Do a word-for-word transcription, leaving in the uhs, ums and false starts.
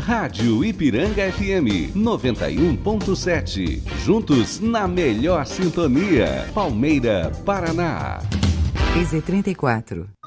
Rádio Ipiranga F M noventa e um ponto sete. Juntos na melhor sintonia. Palmeira, Paraná. E Z trinta e quatro.